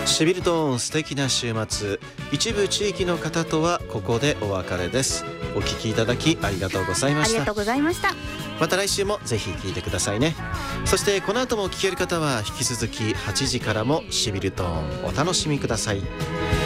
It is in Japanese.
シビルトーン素敵な週末、一部地域の方とはここでお別れです。お聞きいただきありがとうございました。 ありがとうございました。 また来週もぜひ聞いてくださいね。そしてこの後も聞ける方は引き続き8時からもシビルトーンお楽しみください。